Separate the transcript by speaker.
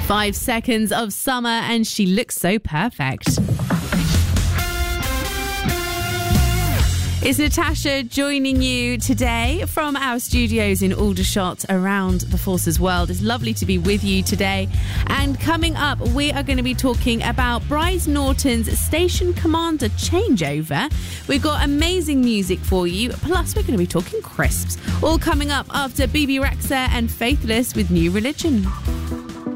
Speaker 1: 5 seconds of summer and she looks so perfect. It's Natasha joining you today from our studios in Aldershot around the Forces World. It's lovely to be with you today. And coming up, we are going to be talking about Bryce Norton's Station Commander changeover. We've got amazing music for you. Plus, we're going to be talking crisps. All coming up after BB Rexa and Faithless with New Religion.